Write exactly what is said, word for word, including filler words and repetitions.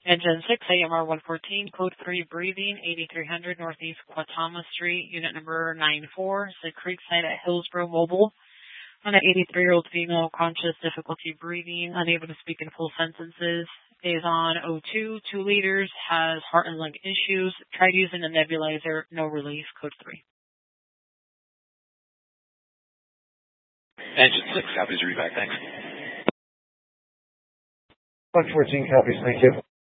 Engine six, A M R one fourteen, code three, breathing, eighty-three hundred Northeast Quatama Street, unit number nine four, Sid Creekside at Hillsborough Mobile. On an eighty-three-year-old female, conscious, difficulty breathing, unable to speak in full sentences, is on O two, two liters, has heart and lung issues, tried using a nebulizer, no relief, code three. Engine six, copies, read back, thanks. one fourteen copies, thank you.